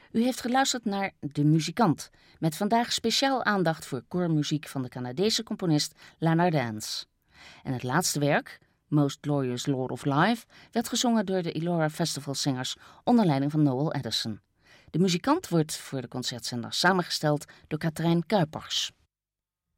U heeft geluisterd naar De Muzikant, met vandaag speciaal aandacht voor koormuziek van de Canadese componist Leonard Dance. En het laatste werk, Most Glorious Lord of Life, werd gezongen door de Elora Festivalzingers onder leiding van Noel Addison. De Muzikant wordt voor de concertzender samengesteld door Katrijn Kuipers.